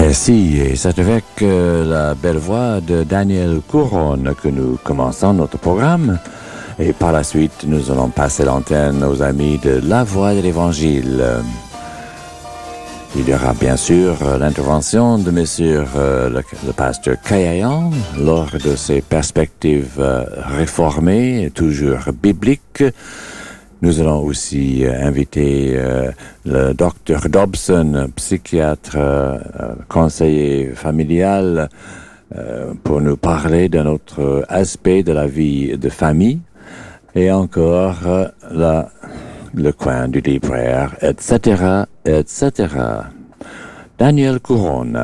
Merci, et c'est avec la belle voix de Daniel Couronne que nous commençons notre programme. Et par la suite, nous allons passer l'antenne aux amis de La Voix de l'Évangile. Il y aura bien sûr l'intervention de monsieur le pasteur Kayayan lors de ses perspectives réformées, toujours bibliques. Nous allons aussi inviter le docteur Dobson, psychiatre, conseiller familial, pour nous parler d'un autre aspect de la vie de famille. Et encore le coin du libraire, etc., etc. Daniel Couronne.